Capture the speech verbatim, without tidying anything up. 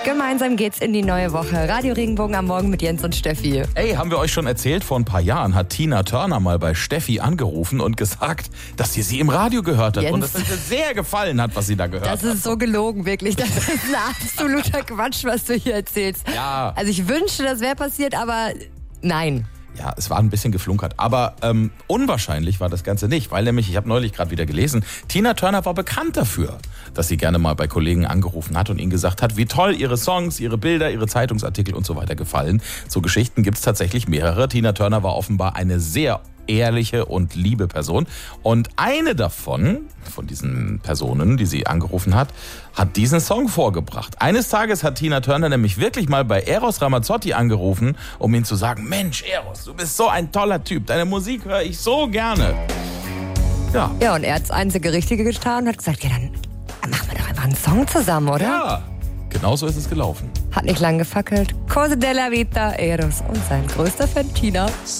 Gemeinsam geht's in die neue Woche. Radio Regenbogen am Morgen mit Jens und Steffi. Ey, haben wir euch schon erzählt, vor ein paar Jahren hat Tina Turner mal bei Steffi angerufen und gesagt, dass sie sie im Radio gehört hat. Jens. Und dass es ihr sehr gefallen hat, was sie da gehört Das hat. ist so gelogen, wirklich. Das ist ein absoluter Quatsch, was du hier erzählst. Ja. Also ich wünschte, das wäre passiert, aber nein. Ja, es war ein bisschen geflunkert. Aber ähm, unwahrscheinlich war das Ganze nicht, weil nämlich, ich habe neulich gerade wieder gelesen, Tina Turner war bekannt dafür, dass sie gerne mal bei Kollegen angerufen hat und ihnen gesagt hat, wie toll ihre Songs, ihre Bilder, ihre Zeitungsartikel und so weiter gefallen. So Geschichten gibt es tatsächlich mehrere. Tina Turner war offenbar eine sehr ehrliche und liebe Person. Und eine davon, von diesen Personen, die sie angerufen hat, hat diesen Song vorgebracht. Eines Tages hat Tina Turner nämlich wirklich mal bei Eros Ramazzotti angerufen, um ihm zu sagen, Mensch Eros, du bist so ein toller Typ, deine Musik höre ich so gerne. Ja. Ja, und er hat das einzige Richtige getan und hat gesagt, ja, dann, dann machen wir doch einfach einen Song zusammen, oder? Ja, genau so ist es gelaufen. Hat nicht lang gefackelt. Cose della Vita, Eros und sein größter Fan Tina.